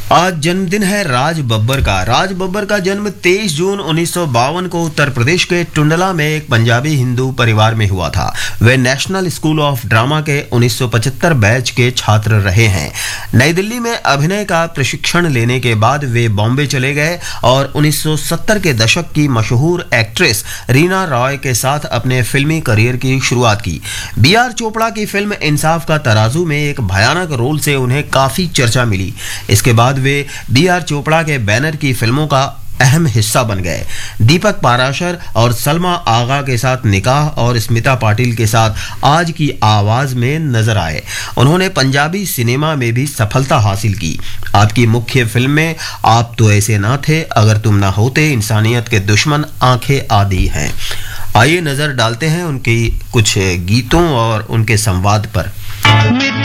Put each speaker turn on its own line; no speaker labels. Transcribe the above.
आज जन्मदिन है राज बब्बर का। राज बब्बर का जन्म 23 जून 1952 को उत्तर प्रदेश के टुंडला में एक पंजाबी हिंदू परिवार में हुआ था। वे नेशनल स्कूल ऑफ ड्रामा के 1975 बैच के छात्र रहे हैं। नई दिल्ली में अभिनय का प्रशिक्षण लेने के बाद वे बॉम्बे चले गए और 1970 के दशक की मशहूर एक्ट्रेस रीना रॉय के साथ अपने फिल्मी करियर की शुरुआत की। B.R. चोपड़ा की फिल्म इंसाफ का तराजू में एक भयानक रोल से उन्हें काफी चर्चा मिली। इसके बाद वे B.R. चोपड़ा के बैनर की फिल्मों का अहम हिस्सा बन गए। दीपक पाराशर और सलमा आगा के साथ निकाह और स्मिता पाटिल के साथ आज की आवाज में नजर आए। उन्होंने पंजाबी सिनेमा में भी सफलता हासिल की। आपकी मुख्य फिल्म में आप तो ऐसे ना थे, अगर तुम ना होते, इंसानियत के दुश्मन, आंखें आदि हैं। आइए नजर डालते हैं उनकी कुछ गीतों और उनके संवाद पर।